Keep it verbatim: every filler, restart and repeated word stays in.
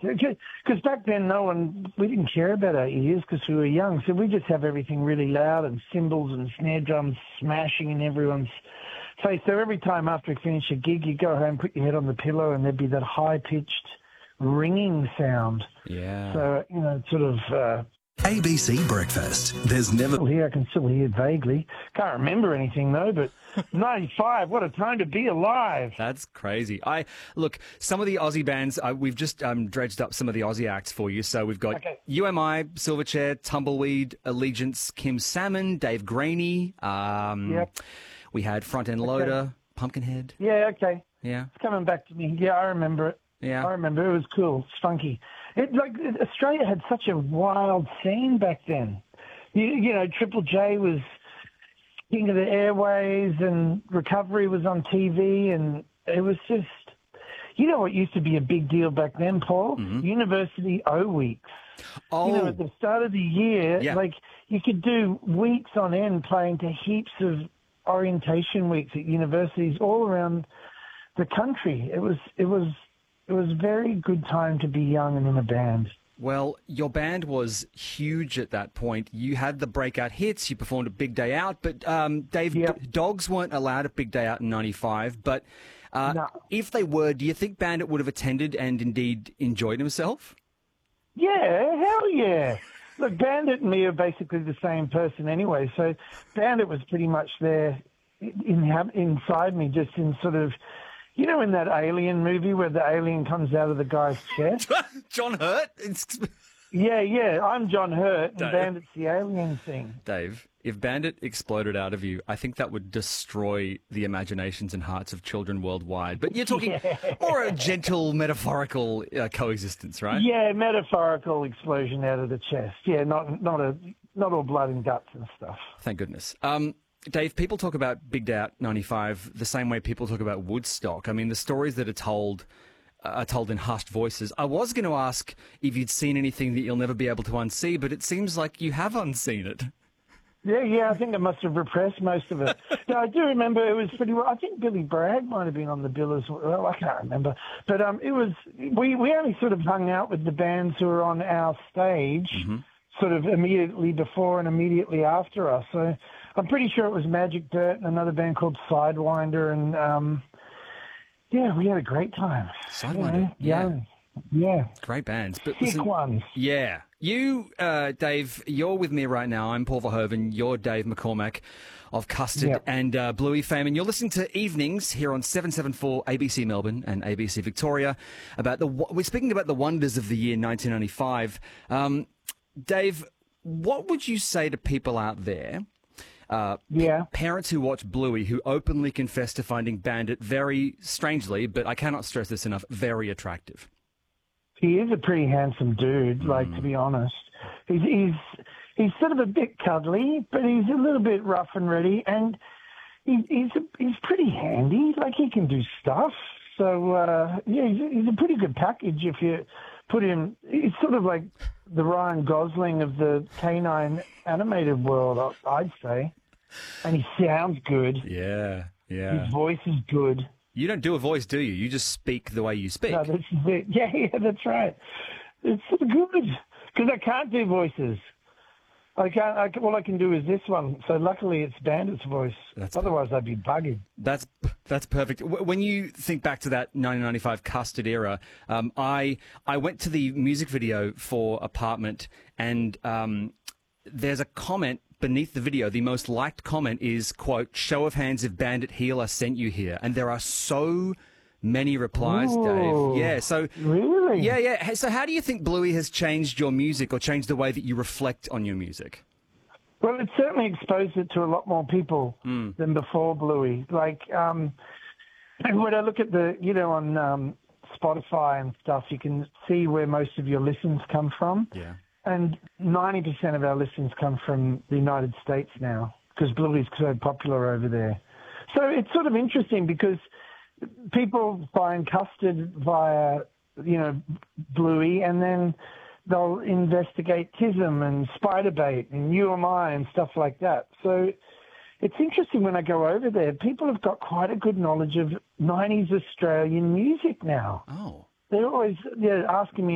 Because back then, no one, we didn't care about our ears because we were young. So we just have everything really loud and cymbals and snare drums smashing in everyone's face. So every time after we finish a gig, you go home, put your head on the pillow, and there'd be that high-pitched ringing sound. Yeah. So, you know, sort of... Uh, A B C Breakfast. There's never... Here, I can still hear vaguely. Can't remember anything, though, but ninety-five, what a time to be alive. That's crazy. I Look, some of the Aussie bands, uh, we've just um, dredged up some of the Aussie acts for you. So we've got Okay. U M I, Silverchair, Tumbleweed, Allegiance, Kim Salmon, Dave Graney. Um, Yep. We had Front End Loader, Pumpkinhead. Yeah, okay. Yeah. It's coming back to me. Yeah, I remember it. Yeah. I remember. It was cool. It's funky. It, like, Australia had such a wild scene back then. You, you know, Triple J was king of the airways and Recovery was on T V, and it was just, you know what used to be a big deal back then, Paul? Mm-hmm. University O Weeks. Oh. You know, at the start of the year, Yeah. like, you could do weeks on end playing to heaps of orientation weeks at universities all around the country. It was, it was, it was a very good time to be young and in a band. Well, your band was huge at that point. You had the breakout hits. You performed at Big Day Out, but um, Dave, Yep. D- Dogs weren't allowed at Big Day Out in ninety-five. But uh, No. if they were, do you think Bandit would have attended and indeed enjoyed himself? Yeah, hell yeah. Look, Bandit and me are basically the same person anyway, so Bandit was pretty much there in, inside me, just in sort of, you know, in that Alien movie where the alien comes out of the guy's chest? John Hurt? It's... Yeah, yeah, I'm John Hurt, and Dave. Bandit's the alien thing. Dave, if Bandit exploded out of you, I think that would destroy the imaginations and hearts of children worldwide. But you're talking Yeah. more a gentle, metaphorical uh, coexistence, right? Yeah, metaphorical explosion out of the chest. Yeah, not not a not all blood and guts and stuff. Thank goodness. Um, Dave, people talk about Big Day Out ninety-five the same way people talk about Woodstock. I mean, the stories that are told uh, are told in hushed voices. I was going to ask if you'd seen anything that you'll never be able to unsee, but it seems like you have unseen it. Yeah, yeah, I think I must have repressed most of it. No, I do remember it was pretty well. I think Billy Bragg might have been on the bill as well. I can't remember. But um, it was, we, we only sort of hung out with the bands who were on our stage Mm-hmm. sort of immediately before and immediately after us. So I'm pretty sure it was Magic Dirt and another band called Sidewinder. And um, yeah, we had a great time. Sidewinder, You know, yeah. young. Yeah. Great bands. But Sick listen, ones. yeah. You, uh, Dave, you're with me right now. I'm Paul Verhoeven. You're Dave McCormack of Custard Yep. and uh, Bluey fame. And you're listening to Evenings here on seven seventy-four A B C Melbourne and A B C Victoria. About the We're speaking about the wonders of the year nineteen ninety-five. Um, Dave, what would you say to people out there, uh, Yeah. parents who watch Bluey, who openly confess to finding Bandit very strangely, but I cannot stress this enough, very attractive? He is a pretty handsome dude, like, to be honest. He's, he's he's sort of a bit cuddly, but he's a little bit rough and ready, and he, he's a, he's pretty handy. Like, he can do stuff. So, uh, yeah, he's, he's a pretty good package if you put him. He's sort of like the Ryan Gosling of the canine animated world, I'd say. And he sounds good. Yeah, yeah. His voice is good. You don't do a voice, do you? You just speak the way you speak. No, this is it. Yeah, yeah, that's right. It's good because I can't do voices. I can't. I, all I can do is this one. So luckily, it's Bandit's voice. That's Otherwise, I'd be bugging. That's that's perfect. W- When you think back to that nineteen ninety-five Custard era, um, I I went to the music video for Apartment, and um, there's a comment beneath the video. The most liked comment is, quote, "Show of hands if Bandit Healer sent you here," and there are so many replies, Ooh, Dave. Yeah, so really? yeah, yeah. So how do you think Bluey has changed your music or changed the way that you reflect on your music? Well, it certainly exposed it to a lot more people Mm. than before Bluey. Like, um, when I look at the, you know, on um, Spotify and stuff, you can see where most of your listens come from. Yeah. And ninety percent of our listens come from the United States now because Bluey's so popular over there. So it's sort of interesting because people find Custard via, you know, Bluey, and then they'll investigate Tism and Spiderbait and U M I and stuff like that. So it's interesting when I go over there, people have got quite a good knowledge of nineties Australian music now. Oh. They're always yeah, asking me